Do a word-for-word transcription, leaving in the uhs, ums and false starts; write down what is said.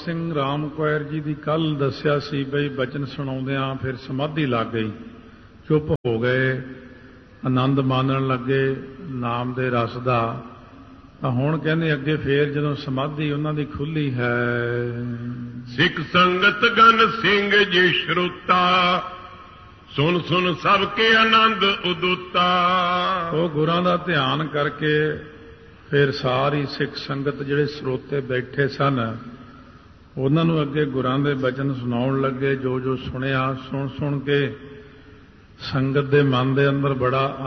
ਸਿੰਘ ਰਾਮ ਕੁਆਰ ਜੀ ਦੀ ਕੱਲ ਦੱਸਿਆ ਸੀ ਬਈ ਬਚਨ ਸੁਣਾਉਂਦਿਆਂ ਫਿਰ ਸਮਾਧੀ ਲੱਗ ਗਈ, ਚੁੱਪ ਹੋ ਗਏ, ਆਨੰਦ ਮਾਣਨ ਲੱਗੇ ਨਾਮ ਦੇ ਰਸ ਦਾ। ਤਾਂ ਹੁਣ ਕਹਿੰਦੇ ਅੱਗੇ ਫੇਰ ਜਦੋਂ ਸਮਾਧੀ ਉਹਨਾਂ ਦੀ ਖੁੱਲੀ ਹੈ। ਸਿੱਖ ਸੰਗਤ ਗਨ ਸਿੰਘ ਜੀ ਸ਼ਰੋਤਾ, ਸੁਣ ਸੁਣ ਸਭ ਕੇ ਆਨੰਦ ਉਦੁੱਤਾ। ਉਹ ਗੁਰਾਂ ਦਾ ਧਿਆਨ ਕਰਕੇ ਫਿਰ ਸਾਰੀ ਸਿੱਖ ਸੰਗਤ ਜਿਹੜੇ ਸਰੋਤੇ ਬੈਠੇ ਸਨ ਉਹਨਾਂ ਨੂੰ ਅੱਗੇ ਗੁਰਾਂ ਦੇ ਬਚਨ ਸੁਣਾਉਣ ਲੱਗੇ। ਜੋ ਜੋ ਸੁਣਿਆ ਸੁਣ ਸੁਣ ਕੇ ਸੰਗਤ ਦੇ ਮਨ ਦੇ ਅੰਦਰ ਬੜਾ